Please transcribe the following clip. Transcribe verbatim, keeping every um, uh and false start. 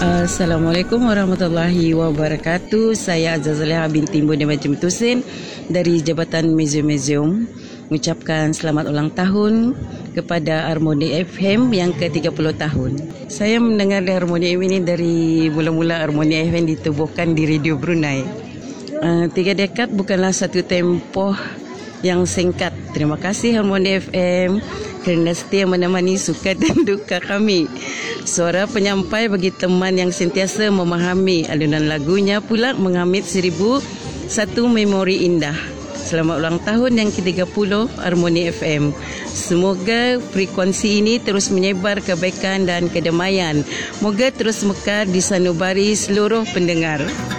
Assalamualaikum warahmatullahi wabarakatuh. Saya Azazaleha binti Bunda Majum Tusin dari Jabatan Museum-Museum mengucapkan selamat ulang tahun kepada Harmoni F M yang ke tiga puluh tahun. Saya mendengar Harmoni F M ini dari mula-mula Harmoni F M ditubuhkan di Radio Brunei. Uh, tiga dekad bukanlah satu tempoh yang singkat. Terima kasih Harmoni F M kerana setia menemani suka dan duka kami. Suara penyampai bagi teman yang sentiasa memahami. Alunan lagunya pula mengamit seribu satu memori indah. Selamat ulang tahun yang ke tiga puluh Harmoni F M. Semoga frekuensi ini terus menyebar kebaikan dan kedamaian. Moga terus mekar di sanubari seluruh pendengar.